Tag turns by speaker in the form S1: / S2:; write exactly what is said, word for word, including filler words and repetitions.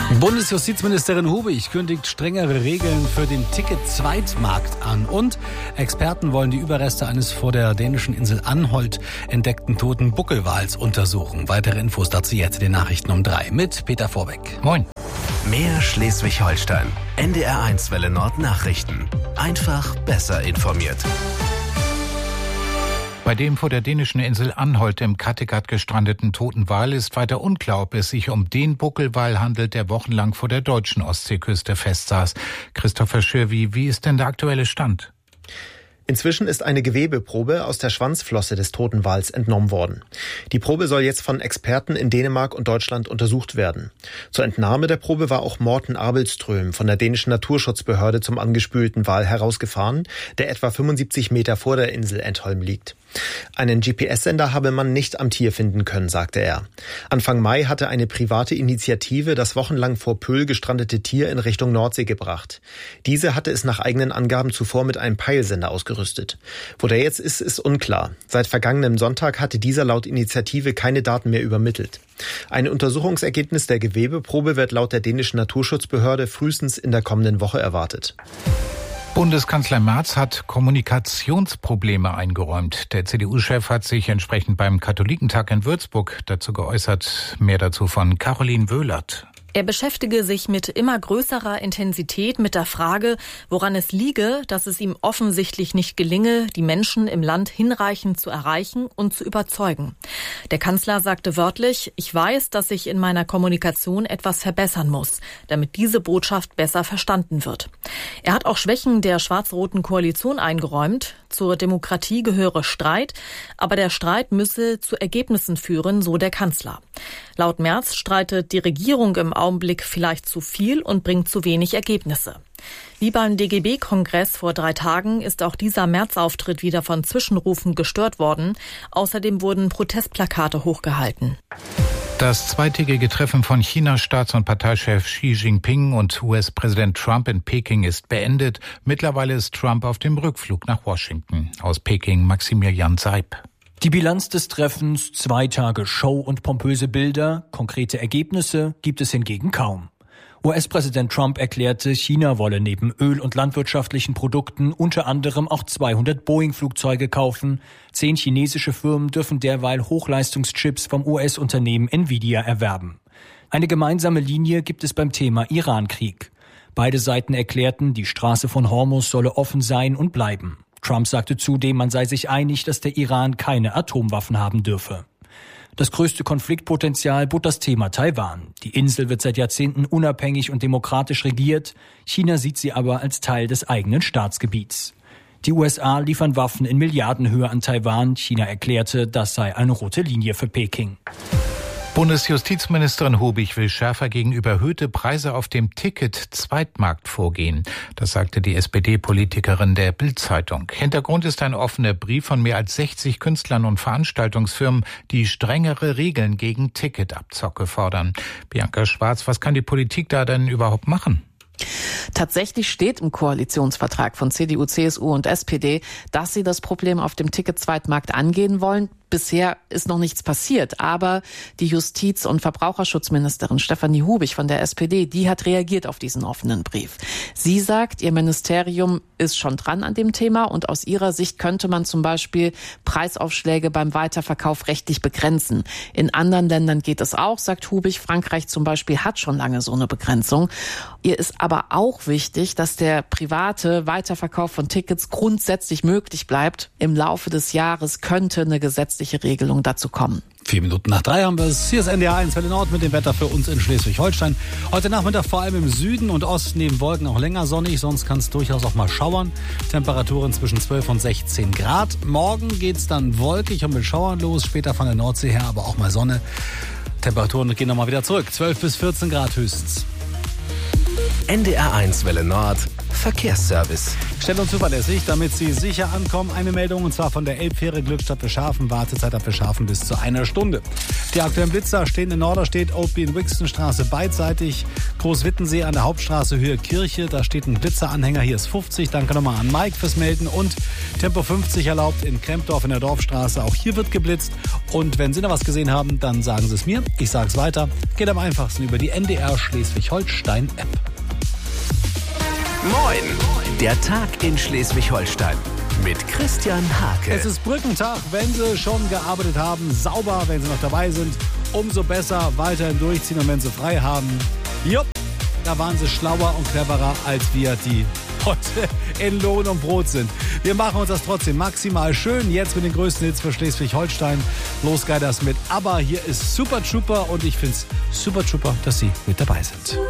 S1: Bundesjustizministerin Hubig kündigt strengere Regeln für den Ticket-Zweitmarkt an. Und Experten wollen die Überreste eines vor der dänischen Insel Anholt entdeckten toten Buckelwals untersuchen. Weitere Infos dazu jetzt in den Nachrichten um drei mit Peter Vorbeck.
S2: Moin. Mehr Schleswig-Holstein. N D R eins Welle Nord Nachrichten. Einfach besser informiert.
S3: Bei dem vor der dänischen Insel Anholt im Kattegat gestrandeten toten Wal ist weiter unklar, ob es sich um den Buckelwal handelt, der wochenlang vor der deutschen Ostseeküste festsaß. Christopher Schirwi, wie ist denn der aktuelle Stand?
S4: Inzwischen ist eine Gewebeprobe aus der Schwanzflosse des toten Wals entnommen worden. Die Probe soll jetzt von Experten in Dänemark und Deutschland untersucht werden. Zur Entnahme der Probe war auch Morten Abelström von der dänischen Naturschutzbehörde zum angespülten Wal herausgefahren, der etwa fünfundsiebzig Meter vor der Insel Edholm liegt. Einen G P S-Sender habe man nicht am Tier finden können, sagte er. Anfang Mai hatte eine private Initiative das wochenlang vor Pöhl gestrandete Tier in Richtung Nordsee gebracht. Diese hatte es nach eigenen Angaben zuvor mit einem Peilsender ausgerüstet. Wo der jetzt ist, ist unklar. Seit vergangenem Sonntag hatte dieser laut Initiative keine Daten mehr übermittelt. Ein Untersuchungsergebnis der Gewebeprobe wird laut der dänischen Naturschutzbehörde frühestens in der kommenden Woche erwartet.
S3: Bundeskanzler Merz hat Kommunikationsprobleme eingeräumt. Der C D U-Chef hat sich entsprechend beim Katholikentag in Würzburg dazu geäußert. Mehr dazu von Caroline Wöhlert.
S5: Er beschäftige sich mit immer größerer Intensität mit der Frage, woran es liege, dass es ihm offensichtlich nicht gelinge, die Menschen im Land hinreichend zu erreichen und zu überzeugen. Der Kanzler sagte wörtlich, ich weiß, dass ich in meiner Kommunikation etwas verbessern muss, damit diese Botschaft besser verstanden wird. Er hat auch Schwächen der schwarz-roten Koalition eingeräumt. Zur Demokratie gehöre Streit, aber der Streit müsse zu Ergebnissen führen, so der Kanzler. Laut Merz streitet die Regierung im Augenblick vielleicht zu viel und bringt zu wenig Ergebnisse. Wie beim D G B-Kongress vor drei Tagen ist auch dieser März-Auftritt wieder von Zwischenrufen gestört worden. Außerdem wurden Protestplakate hochgehalten.
S3: Das zweitägige Treffen von Chinas Staats- und Parteichef Xi Jinping und U S-Präsident Trump in Peking ist beendet. Mittlerweile ist Trump auf dem Rückflug nach Washington. Aus Peking Maximilian Seib.
S6: Die Bilanz des Treffens, zwei Tage Show und pompöse Bilder, konkrete Ergebnisse gibt es hingegen kaum. U S-Präsident Trump erklärte, China wolle neben Öl- und landwirtschaftlichen Produkten unter anderem auch zweihundert Boeing-Flugzeuge kaufen. Zehn chinesische Firmen dürfen derweil Hochleistungschips vom U S-Unternehmen Nvidia erwerben. Eine gemeinsame Linie gibt es beim Thema Iran-Krieg. Beide Seiten erklärten, die Straße von Hormuz solle offen sein und bleiben. Trump sagte zudem, man sei sich einig, dass der Iran keine Atomwaffen haben dürfe. Das größte Konfliktpotenzial bot das Thema Taiwan. Die Insel wird seit Jahrzehnten unabhängig und demokratisch regiert. China sieht sie aber als Teil des eigenen Staatsgebiets. Die U S A liefern Waffen in Milliardenhöhe an Taiwan. China erklärte, das sei eine rote Linie für Peking.
S3: Bundesjustizministerin Hubig will schärfer gegen überhöhte Preise auf dem Ticket-Zweitmarkt vorgehen. Das sagte die S P D-Politikerin der Bild-Zeitung. Hintergrund ist ein offener Brief von mehr als sechzig Künstlern und Veranstaltungsfirmen, die strengere Regeln gegen Ticketabzocke fordern. Bianca Schwarz, was kann die Politik da denn überhaupt machen?
S7: Tatsächlich steht im Koalitionsvertrag von C D U, C S U und S P D, dass sie das Problem auf dem Ticket-Zweitmarkt angehen wollen. Bisher ist noch nichts passiert, aber die Justiz- und Verbraucherschutzministerin Stefanie Hubig von der S P D, die hat reagiert auf diesen offenen Brief. Sie sagt, ihr Ministerium ist schon dran an dem Thema und aus ihrer Sicht könnte man zum Beispiel Preisaufschläge beim Weiterverkauf rechtlich begrenzen. In anderen Ländern geht es auch, sagt Hubig. Frankreich zum Beispiel hat schon lange so eine Begrenzung. Ihr ist aber auch wichtig, dass der private Weiterverkauf von Tickets grundsätzlich möglich bleibt. Im Laufe des Jahres könnte eine gesetzliche Regelung dazu kommen.
S1: Vier Minuten nach drei haben wir es. Hier ist N D R eins Welle Nord mit dem Wetter für uns in Schleswig-Holstein. Heute Nachmittag vor allem im Süden und Osten neben Wolken auch länger sonnig. Sonst kann es durchaus auch mal schauern. Temperaturen zwischen zwölf und sechzehn Grad. Morgen geht es dann wolkig und mit Schauern los. Später von der Nordsee her aber auch mal Sonne. Temperaturen gehen nochmal wieder zurück. zwölf bis vierzehn Grad höchstens.
S2: N D R eins Welle Nord Verkehrsservice.
S1: Schnell und zuverlässig, damit Sie sicher ankommen. Eine Meldung, und zwar von der Elbfähre Glückstadt Beschafen. Wartezeit ab Beschafen bis zu einer Stunde. Die aktuellen Blitzer stehen in Norderstedt, Oldby und Wixtonstraße beidseitig. Großwittensee an der Hauptstraße Höhe Kirche. Da steht ein Blitzeranhänger. Hier ist fünfzig. Danke nochmal an Mike fürs Melden. Und Tempo fünfzig erlaubt in Krempdorf in der Dorfstraße. Auch hier wird geblitzt. Und wenn Sie noch was gesehen haben, dann sagen Sie es mir. Ich sage es weiter. Geht am einfachsten über die N D R Schleswig-Holstein-App.
S2: Moin, der Tag in Schleswig-Holstein mit Christian Hake.
S1: Es ist Brückentag, wenn Sie schon gearbeitet haben, sauber, wenn Sie noch dabei sind, umso besser, weiterhin durchziehen, und wenn Sie frei haben, jupp, da waren Sie schlauer und cleverer als wir, die heute in Lohn und Brot sind. Wir machen uns das trotzdem maximal schön, jetzt mit den größten Hits für Schleswig-Holstein. Los geht das mit ABBA, hier ist Super Trooper, und ich finde es super Trooper, dass Sie mit dabei sind.